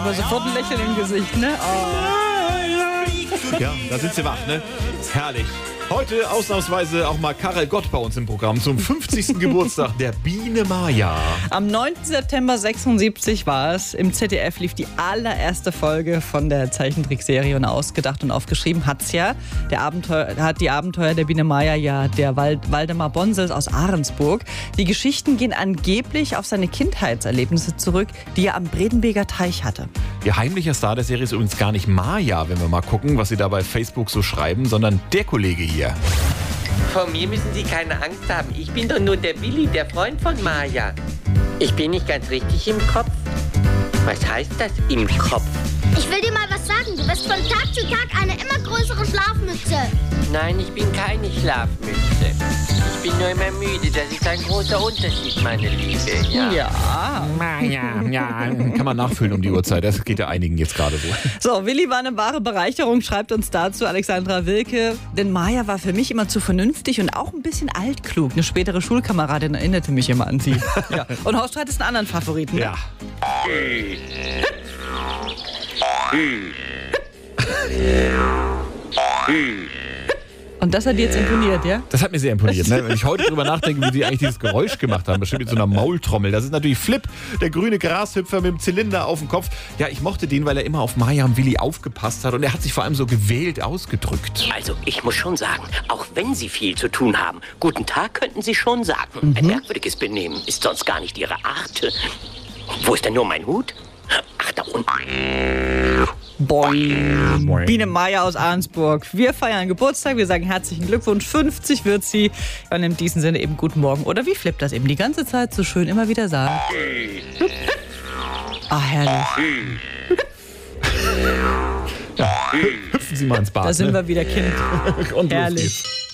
aber sofort ein Lächeln im Gesicht, ne? Oh. Ja, da sind sie wach, ne? Herrlich. Heute ausnahmsweise auch mal Karel Gott bei uns im Programm zum 50. Geburtstag der Biene Maya. Am 9. September 76 war es. Im ZDF lief die allererste Folge von der Zeichentrickserie und ausgedacht und aufgeschrieben hat's ja. Hat die Abenteuer der Biene Maya ja der Waldemar Bonsels aus Ahrensburg. Die Geschichten gehen angeblich auf seine Kindheitserlebnisse zurück, die er am Bredenbeker Teich hatte. Ihr heimlicher Star der Serie ist übrigens gar nicht Maya, wenn wir mal gucken, was sie da bei Facebook so schreiben, sondern der Kollege hier. Vor mir müssen Sie keine Angst haben. Ich bin doch nur der Willi, der Freund von Maya. Ich bin nicht ganz richtig im Kopf. Was heißt das, im Kopf? Ich will dir mal was sagen. Du bist von Tag zu Tag eine immer größere Schlafmütze. Nein, ich bin keine Schlafmütze. Ich bin nur immer müde. Das ist ein großer Unterschied, meine Liebe. Ja. Ja, kann man nachfüllen um die Uhrzeit. Das geht ja einigen jetzt gerade so. So, Willi war eine wahre Bereicherung, schreibt uns dazu Alexandra Wilke. Denn Maya war für mich immer zu vernünftig und auch ein bisschen altklug. Eine spätere Schulkameradin erinnerte mich immer an sie. Ja. Und Horst hat einen anderen Favoriten. Ne? Ja. Und das hat dir jetzt imponiert, ja? Das hat mir sehr imponiert. Ne? Wenn ich heute drüber nachdenke, wie die eigentlich dieses Geräusch gemacht haben, bestimmt mit so einer Maultrommel. Das ist natürlich Flip, der grüne Grashüpfer mit dem Zylinder auf dem Kopf. Ja, ich mochte den, weil er immer auf Maya und Willi aufgepasst hat und er hat sich vor allem so gewählt ausgedrückt. Also, ich muss schon sagen, auch wenn Sie viel zu tun haben, guten Tag könnten Sie schon sagen. Ein merkwürdiges Benehmen ist sonst gar nicht Ihre Art. Wo ist denn nur mein Hut? Ach, da unten. Boing. Biene Maya aus Ahrensburg. Wir feiern Geburtstag, wir sagen herzlichen Glückwunsch, 50 wird sie. Und in diesem Sinne eben guten Morgen. Oder wie Flip das eben die ganze Zeit so schön immer wieder sagt. Ah, herrlich. Ja, hüpfen Sie mal ins Bad. Da sind ne? wir wieder Kind. Und los Herrlich. geht's.